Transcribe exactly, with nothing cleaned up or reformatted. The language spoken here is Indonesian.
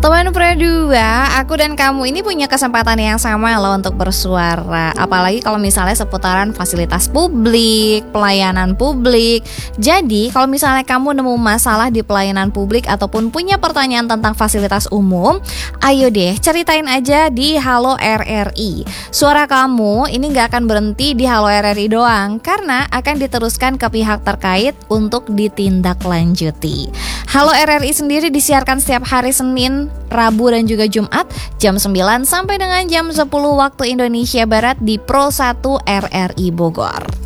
Teman Pradua, aku dan kamu ini punya kesempatan yang sama loh untuk bersuara. Apalagi kalau misalnya seputaran fasilitas publik, pelayanan publik. Jadi kalau misalnya kamu nemu masalah di pelayanan publik ataupun punya pertanyaan tentang fasilitas umum, ayo deh ceritain aja di Halo R R I. Suara kamu ini gak akan berhenti di Halo R R I doang, karena akan diteruskan ke pihak terkait untuk ditindaklanjuti. Halo R R I sendiri disiarkan setiap hari Senin, Rabu dan juga Jumat jam sembilan sampai dengan jam sepuluh waktu Indonesia Barat di Pro satu R R I Bogor.